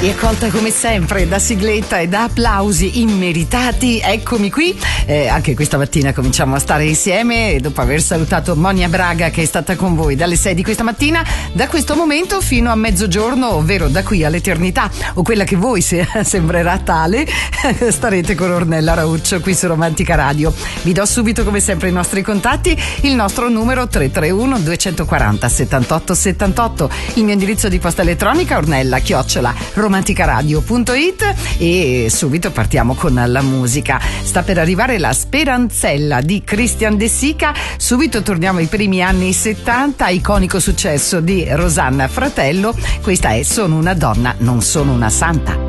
E accolta come sempre da sigletta e da applausi immeritati, eccomi qui. Anche questa mattina cominciamo a stare insieme dopo aver salutato Monia Braga, che è stata con voi dalle 6 di questa mattina, da questo momento fino a mezzogiorno, ovvero da qui all'eternità, o quella che voi sembrerà tale. Starete con Ornella Rauccio qui su Romantica Radio. Vi do subito come sempre i nostri contatti: il nostro numero 331 240 78 78, il mio indirizzo di posta elettronica ornella@romanticaradio.it, e subito partiamo con la musica. Sta per arrivare la Speranzella di Christian De Sica, subito torniamo ai primi anni 70, iconico successo di Rosanna Fratello. Questa è Sono una donna, non sono una santa.